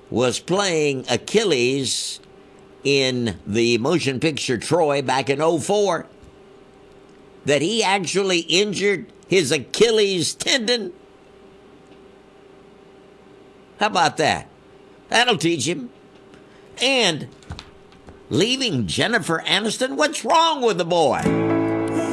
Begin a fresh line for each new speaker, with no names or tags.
was playing Achilles in the motion picture Troy back in '04 that he actually injured his Achilles tendon? How about that? That'll teach him. And leaving Jennifer Aniston? What's wrong with the boy?